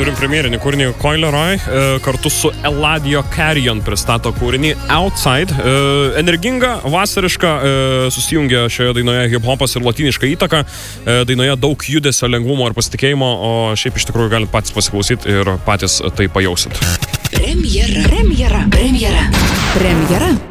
turim premjerinį kūrinį Coi Leroy, kartu su Eladio Carrion pristato kūrinį Outside. Energinga, vasariška, susijungia šioje dainoje hip-hopas ir latiniška įtaka. Dainoje daug judesio, lengvumo ir pasitikėjimo, o šiaip iš tikrųjų galit patys pasiklausyti ir patys tai pajausit. Premjera.